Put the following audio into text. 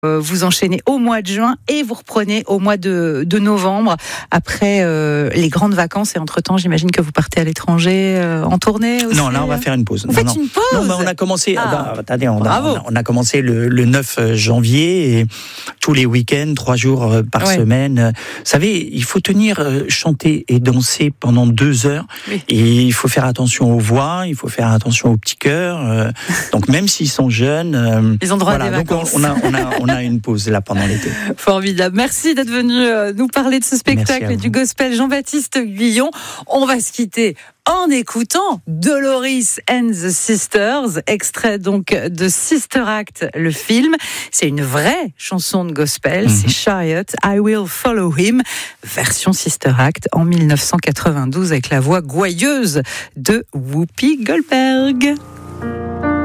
Vous enchaînez au mois de juin et vous reprenez au mois de novembre après les grandes vacances. Et entre-temps, j'imagine que vous partez à l'étranger en tournée aussi. Non, là, on va faire une pause. Vous faites une pause ? Non, mais on a commencé. Attendez, on a commencé le 9 janvier et tous les week-ends, 3 jours par semaine. Vous savez, il faut tenir, chanter et danser pendant 2 heures. Oui. Et il faut faire attention aux voix, il faut faire attention aux petits cœurs. Donc même s'ils sont jeunes, ils ont droit à des vacances. Donc on a une pause là pendant l'été. Formidable. Merci d'être venu nous parler de ce spectacle du gospel Jean-Baptiste Guyon. On va se quitter en écoutant Doloris and the Sisters, extrait donc de Sister Act, le film. C'est une vraie chanson de gospel, c'est Chariot, I Will Follow Him, version Sister Act en 1992 avec la voix gouailleuse de Whoopi Goldberg.